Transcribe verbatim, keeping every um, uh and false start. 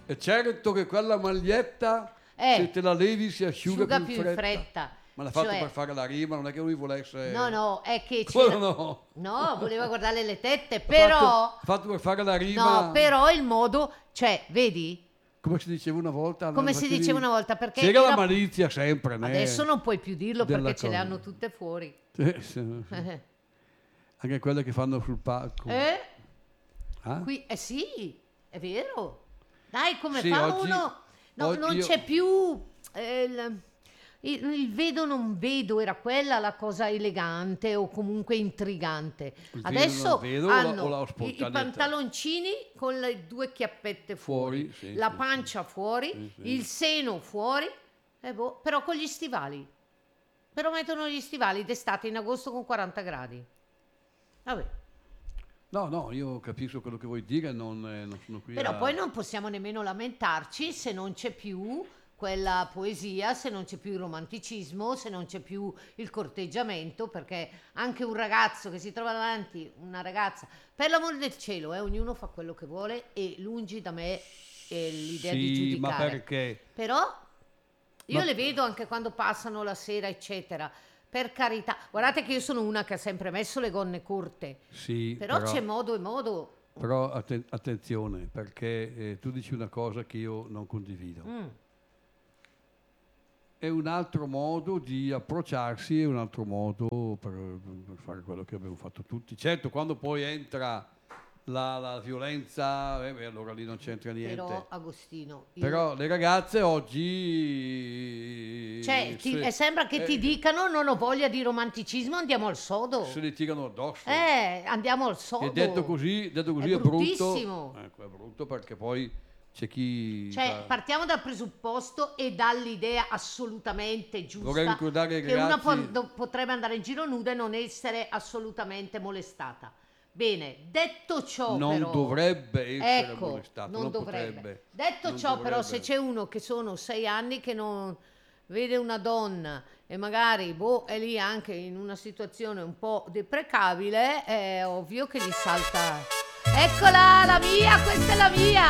È certo che quella maglietta, Eh, se te la levi, si asciuga, asciuga più più in in fretta. fretta. Ma l'ha fatto Cioè- per fare la rima, non è che lui volesse... No, no, è che Quello c'era... no. No, voleva guardare le tette, Ha però... fatto, ha fatto per fare la rima... No, però il modo... Cioè, vedi? Come si diceva una volta... Come non si facevi- diceva una volta, perché C'era era- la malizia sempre, né? Adesso non puoi più dirlo della perché ce le cosa. hanno tutte fuori. Sì, sì. Anche quelle che fanno sul palco. Eh? Ah? Qui, eh sì, è vero. Dai, come Sì, fa oggi- uno? No, oggi non io- c'è più eh, il, il- il vedo non vedo, era quella la cosa elegante o comunque intrigante. Il vedo Adesso non vedo o la- hanno o la i, i spontaneità? pantaloncini con le due chiappette fuori, Fuori, sì, la sì, pancia fuori, Sì, sì. il seno fuori, eh boh, però con gli stivali. Però mettono gli stivali d'estate in agosto con quaranta gradi. Vabbè. No, no, io capisco quello che vuoi dire, non, eh, non sono qui Però a... poi non possiamo nemmeno lamentarci se non c'è più quella poesia, se non c'è più il romanticismo, se non c'è più il corteggiamento, perché anche un ragazzo che si trova davanti, una ragazza, per l'amore del cielo, eh, ognuno fa quello che vuole e lungi da me eh, l'idea di Sì, ma giudicare. perché? Però io Ma- le vedo anche quando passano la sera, eccetera. Per carità, guardate che io sono una che ha sempre messo le gonne corte, Sì, però, però, c'è modo e modo. però atten- attenzione, perché eh, tu dici una cosa che io non condivido. Mm. È un altro modo di approcciarsi, è un altro modo per, per fare quello che abbiamo fatto tutti. Certo, quando poi entra la, la violenza, eh, beh, allora lì non c'entra niente. Però Agostino, io- Però le ragazze oggi... cioè, ti- se- eh, sembra che ti eh, dicano non ho voglia di romanticismo, andiamo al sodo. se li tirano addosso. Eh, andiamo al sodo. E detto così, detto così È è, brutto. bruttissimo. Ecco, è brutto perché poi c'è chi... Cioè, fa- partiamo dal presupposto e dall'idea assolutamente giusta Vorrei ricordare ai che una ragazzi- po- do- potrebbe andare in giro nuda e non essere assolutamente molestata. Bene, detto ciò non però... dovrebbe essere ecco, molestato, non non dovrebbe. potrebbe. Detto Non ciò però, se dovrebbe. c'è uno che sono sei anni che non vede una donna e magari boh, è lì anche in una situazione un po' deprecabile, è ovvio che gli salta... Eccola, la mia, questa è la mia!